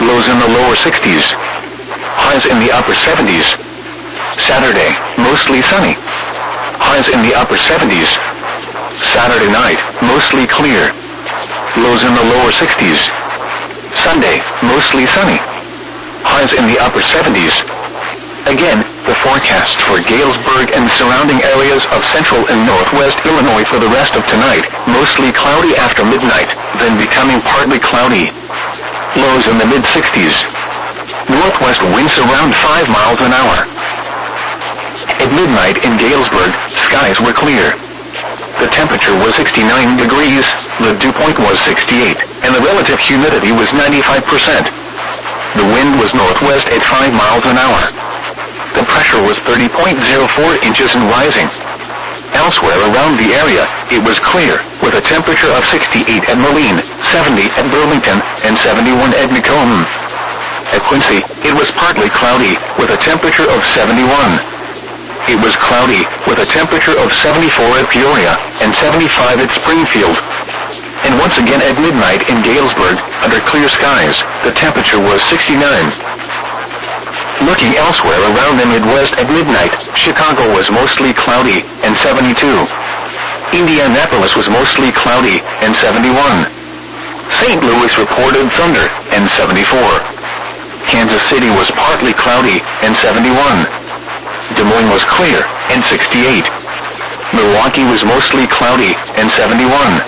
lows in the lower 60s. Highs in the upper 70s. Saturday, mostly sunny. Highs in the upper 70s. Saturday night, mostly clear. Lows in the lower 60s. Sunday, mostly sunny. Highs in the upper 70s. Again, the forecast for Galesburg and surrounding areas of central and northwest Illinois for the rest of tonight, mostly cloudy after midnight, then becoming partly cloudy. Lows in the mid-60s. Northwest winds around 5 miles an hour. At midnight in Galesburg, skies were clear. The temperature was 69 degrees, the dew point was 68, and the relative humidity was 95%. The wind was northwest at 5 miles an hour. The pressure was 30.04 inches and rising. Elsewhere around the area, it was clear, with a temperature of 68 at Moline, 70 at Burlington, and 71 at Macomb. At Quincy, it was partly cloudy, with a temperature of 71. It was cloudy, with a temperature of 74 at Peoria, and 75 at Springfield. And once again at midnight in Galesburg, under clear skies, the temperature was 69. Looking elsewhere around the Midwest at midnight, Chicago was mostly cloudy, and 72. Indianapolis was mostly cloudy, and 71. St. Louis reported thunder, and 74. Kansas City was partly cloudy, and 71. Des Moines was clear, and 68. Milwaukee was mostly cloudy, and 71.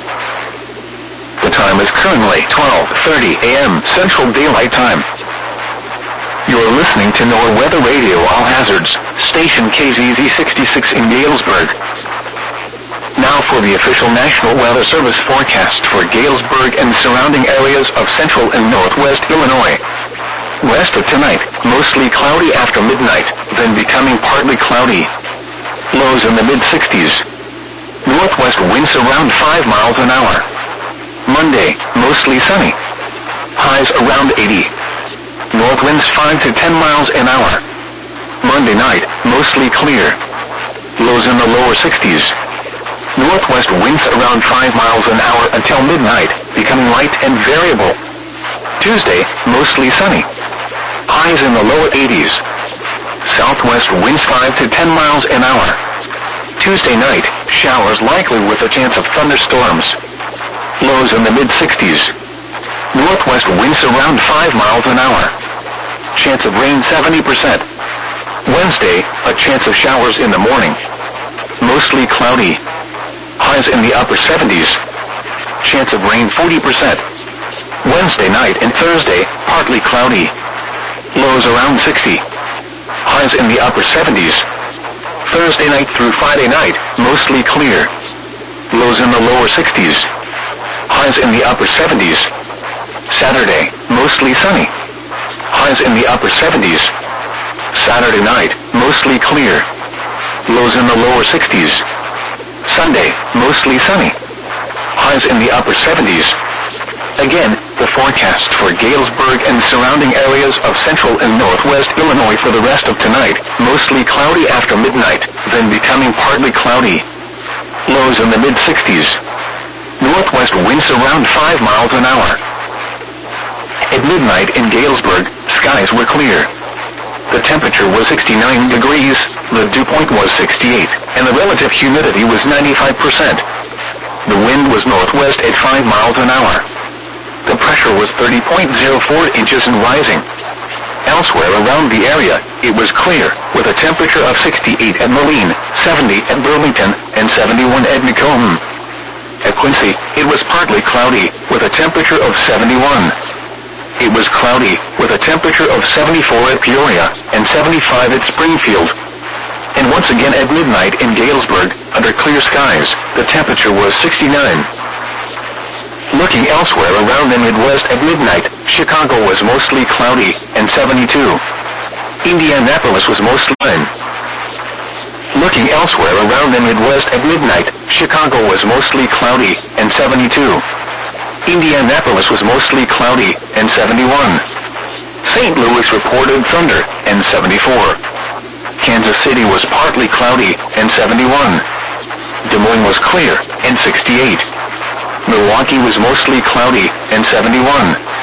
The time is currently 12:30 a.m. Central Daylight Time. You're listening to NOAA Weather Radio All Hazards, station KZZ 66 in Galesburg. Now for the official National Weather Service forecast for Galesburg and surrounding areas of central and northwest Illinois. Rest of tonight, mostly cloudy after midnight, then becoming partly cloudy. Lows in the mid-60s. Northwest winds around 5 miles an hour. Monday, mostly sunny. Highs around 80. North winds 5 to 10 miles an hour. Monday night, mostly clear. Lows in the lower 60s. Northwest winds around 5 miles an hour until midnight, becoming light and variable. Tuesday, mostly sunny. Highs in the lower 80s. Southwest winds 5 to 10 miles an hour. Tuesday night, showers likely with a chance of thunderstorms. Lows in the mid-60s. Northwest winds around 5 miles an hour. Chance of rain 70%. Wednesday, a chance of showers in the morning. Mostly cloudy. Highs in the upper 70s. Chance of rain 40%. Wednesday night and Thursday, partly cloudy. Lows around 60. Highs in the upper 70s. Thursday night through Friday night, mostly clear. Lows in the lower 60s. Highs in the upper 70s. Saturday, mostly sunny. Highs in the upper 70s. Saturday night, mostly clear. Lows in the lower 60s. Sunday, mostly sunny. Highs in the upper 70s. Again, the forecast for Galesburg and surrounding areas of central and northwest Illinois for the rest of tonight, mostly cloudy after midnight, then becoming partly cloudy. Lows in the mid-60s. Northwest winds around 5 miles an hour. At midnight in Galesburg, skies were clear. The temperature was 69 degrees, the dew point was 68, and the relative humidity was 95%. The wind was northwest at 5 miles an hour. The pressure was 30.04 inches and rising. Elsewhere around the area, it was clear, with a temperature of 68 at Moline, 70 at Burlington, and 71 at Macomb. At Quincy, it was partly cloudy, with a temperature of 71. It was cloudy, with a temperature of 74 at Peoria, and 75 at Springfield. And once again at midnight in Galesburg, under clear skies, the temperature was 69. Looking elsewhere around the Midwest at midnight, Chicago was mostly cloudy, and 72. Indianapolis was mostly sunny. Looking elsewhere around the Midwest at midnight, Chicago was mostly cloudy, and 72. Indianapolis was mostly cloudy, and 71. St. Louis reported thunder, and 74. Kansas City was partly cloudy, and 71. Des Moines was clear, and 68. Milwaukee was mostly cloudy, and 71.